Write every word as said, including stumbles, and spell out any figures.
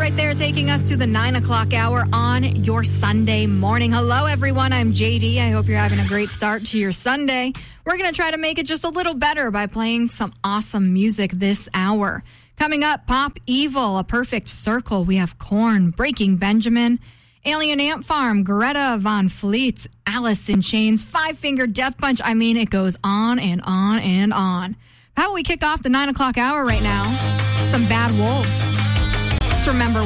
right there, taking us to the nine o'clock hour on your Sunday morning. Hello, everyone. I'm J D. I hope you're having a great start to your Sunday. We're going to try to make it just a little better by playing some awesome music this hour. Coming up, Pop Evil, A Perfect Circle. We have Korn, Breaking Benjamin, Alien Ant Farm, Greta Van Fleet, Alice in Chains, Five Finger Death Punch. I mean, it goes on and on and on. How about we kick off the nine o'clock hour right now? Some Bad Wolves. Let's remember